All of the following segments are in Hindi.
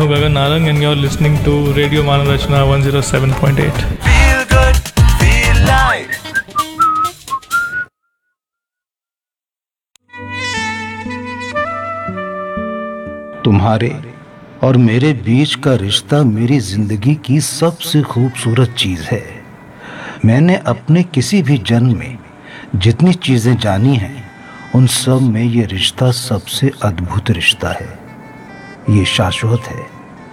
Gagan Narang and you're listening to Radio Manarachna 107.8. Feel good, feel light. तुम्हारे और मेरे बीच का रिश्ता मेरी जिंदगी की सबसे खूबसूरत चीज है। मैंने अपने किसी भी जन्म में जितनी चीजें जानी हैं उन सब में ये रिश्ता सबसे अद्भुत रिश्ता है। ये शाश्वत है।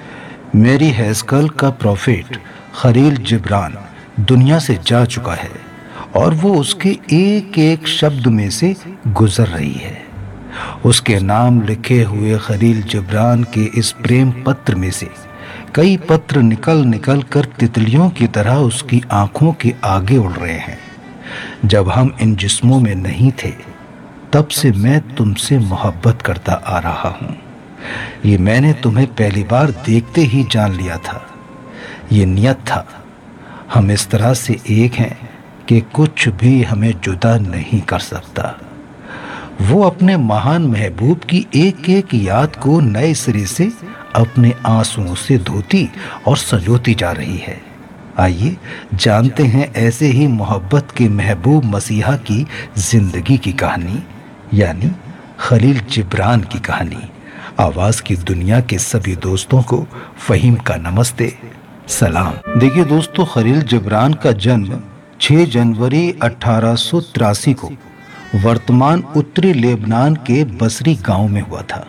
मेरी हैज़कल का प्रॉफिट खलील जिब्रान दुनिया से जा चुका है और वो उसके एक एक शब्द में से गुजर रही है। उसके नाम लिखे हुए खलील जिब्रान के इस प्रेम पत्र में से कई पत्र निकल निकल कर तितलियों की तरह उसकी आंखों के आगे उड़ रहे हैं। जब हम इन जिस्मों में नहीं थे तब से मैं तुमसे मोहब्बत करता आ रहा हूँ। ये मैंने तुम्हें पहली बार देखते ही जान लिया था। ये नियत था। हम इस तरह से एक हैं कि कुछ भी हमें जुदा नहीं कर सकता। वो अपने महान महबूब की एक एक याद को नए सिरे से अपने आंसुओं से धोती और संजोती जा रही है। आइए जानते हैं ऐसे ही मोहब्बत के महबूब मसीहा की जिंदगी की कहानी, यानी खलील जिब्रान की कहानी। आवाज की दुनिया के सभी दोस्तों को फहीम का नमस्ते, सलाम। देखिए दोस्तों, खलील जिब्रान का जन्म 6 जनवरी 1883 को वर्तमान उत्तरी लेबनान के बसरी गांव में हुआ था।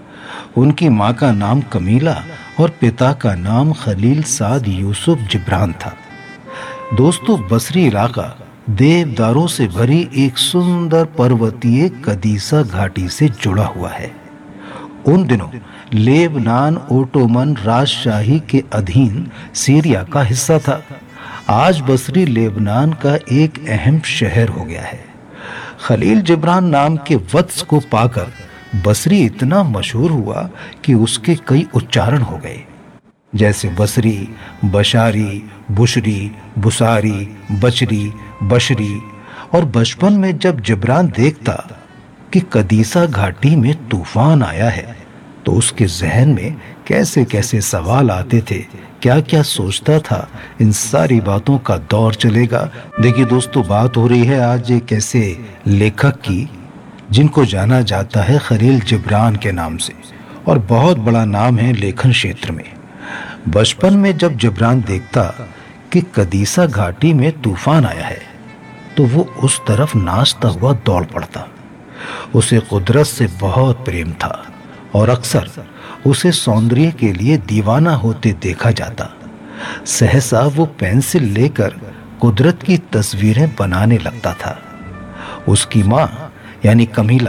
उनकी मां का नाम कमीला और पिता का नाम खलील साद यूसुफ जिब्रान था। दोस्तों, बसरी इलाका देवदारों से भरी एक सुंदर पर्वतीय कदीसा घाटी से जुड़ा हुआ है। उन दिनों लेबनान ओटोमन राजशाही के अधीन सीरिया का हिस्सा था। आज बसरी लेबनान का एक अहम शहर हो गया है। खलील जिब्रान नाम के वत्स को पाकर बसरी इतना मशहूर हुआ कि उसके कई उच्चारण हो गए, जैसे बसरी, बशारी, बुशरी, बुसारी, बचरी, बशरी। और बचपन में जब जिब्रान देखता कि कदीसा घाटी में तूफान आया है तो उसके जहन में कैसे कैसे सवाल आते थे, क्या क्या सोचता था, इन सारी बातों का दौर चलेगा। देखिए दोस्तों, बात हो रही है आज एक ऐसे लेखक की जिनको जाना जाता है खलील जिब्रान के नाम से और बहुत बड़ा नाम है लेखन क्षेत्र में। बचपन में जब जिब्रान देखता कि कदीसा घाटी में तूफान आया है तो वो उस तरफ नाचता हुआ दौड़ पड़ता। उसे कुदरत से बहुत प्रेम था और अक्सर उसे सौंदर्य के लिए दीवाना होते देखा जाता। सहसा वो पेंसिल लेकर कुदरत की तस्वीरें बनाने लगता था। उसकी माँ यानी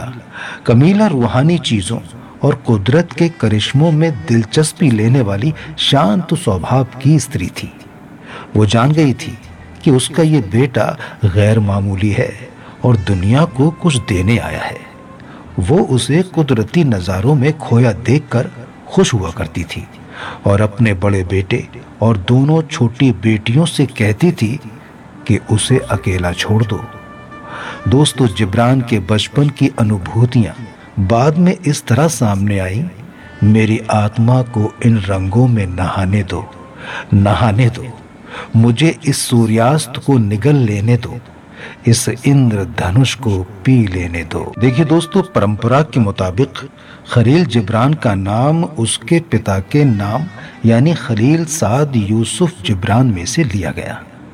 कमीला रूहानी चीजों और कुदरत के करिश्मों में दिलचस्पी लेने वाली शांत स्वभाव की स्त्री थी। वो जान गई थी कि उसका ये बेटा गैर मामूली है और दुनिया को कुछ देने आया है। वो उसे कुदरती नज़ारों में खोया देखकर खुश हुआ करती थी और अपने बड़े बेटे और दोनों छोटी बेटियों से कहती थी कि उसे अकेला छोड़ दो। दोस्तों, जिब्रान के बचपन की अनुभूतियां बाद में इस तरह सामने आई, मेरी आत्मा को इन रंगों में नहाने दो, मुझे इस सूर्यास्त को निगल लेने दो, इस इंद्रधनुष को पी लेने दो। देखिए दोस्तों, परंपरा के मुताबिक खलील जिब्रान का नाम उसके पिता के नाम यानी खलील साद यूसुफ जिब्रान में से लिया गया।